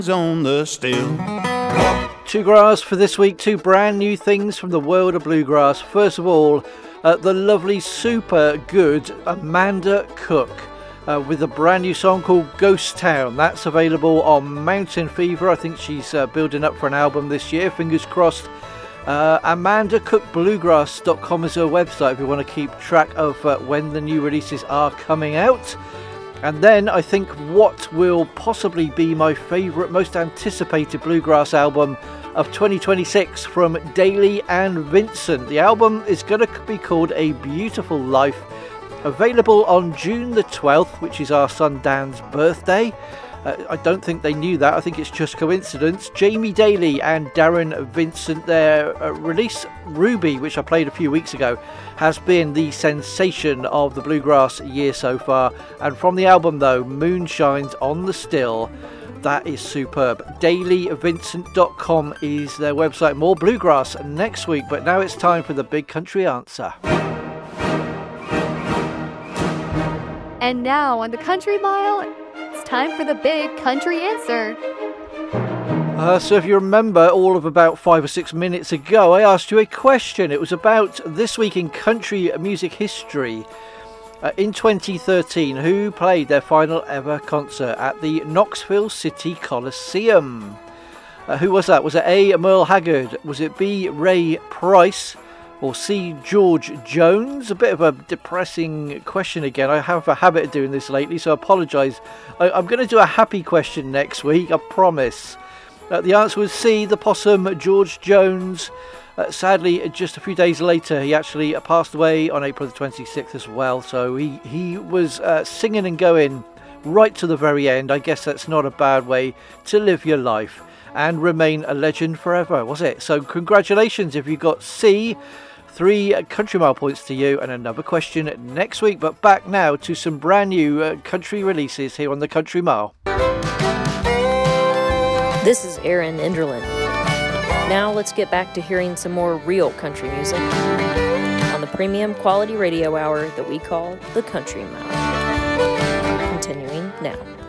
on the still. Two grass for this week, two brand new things from the world of bluegrass. First of all, the lovely, super good Amanda Cook with a brand new song called Ghost Town. That's available on Mountain Fever. I think she's building up for an album this year, fingers crossed. AmandaCookBluegrass.com is her website if you want to keep track of when the new releases are coming out. And then I think what will possibly be my favourite, most anticipated bluegrass album of 2026 from Daly and Vincent. The album is going to be called A Beautiful Life, available on June the 12th, which is our son Dan's birthday. I don't think they knew that. I think it's just coincidence. Jamie Daly and Darren Vincent, their release Ruby, which I played a few weeks ago, has been the sensation of the bluegrass year so far. And from the album though, Moon Shines on the Still, that is superb. DailyVincent.com is their website. More bluegrass next week, but now it's time for the Big Country Answer. And now on the Country Mile, it's time for the Big Country Answer. So if you remember, all of about 5 or 6 minutes ago, I asked you a question. It was about this week in country music history. In 2013, who played their final ever concert at the Knoxville City Coliseum? Who was that? Was it A, Merle Haggard? Was it B, Ray Price? Or C, George Jones? A bit of a depressing question again. I have a habit of doing this lately, so I apologise. I'm going to do a happy question next week, I promise. The answer was C, the possum, George Jones. Sadly, just a few days later, he actually passed away on April the 26th as well. So he was singing and going right to the very end. I guess that's not a bad way to live your life and remain a legend forever, was it? So congratulations if you got C. 3 Country Mile points to you, and another question next week. But back now to some brand new country releases here on the Country Mile. This is Erin Enderlin. Now let's get back to hearing some more real country music on the premium quality radio hour that we call the Country Mile. Continuing now.